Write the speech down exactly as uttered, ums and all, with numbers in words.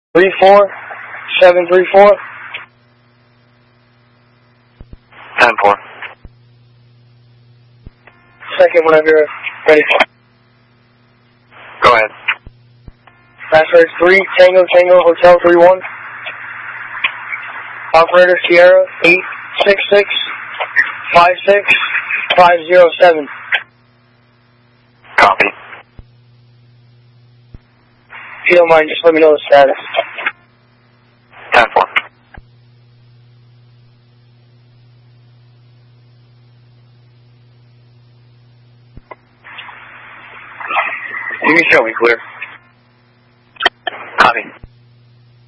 three four seven three four. ten four. Second whenever you're ready. Go ahead. Password three Tango Tango Hotel three one. Operator Sierra eight six six five six five zero seven. Copy. If you don't mind, just let me know the status. ten four. You can show me clear.